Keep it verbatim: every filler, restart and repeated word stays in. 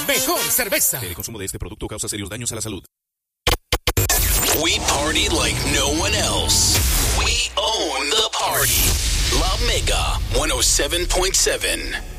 mejor cerveza. El consumo de este producto causa serios daños a la salud. We party like no one else. We own the party. La Mega one oh seven point seven.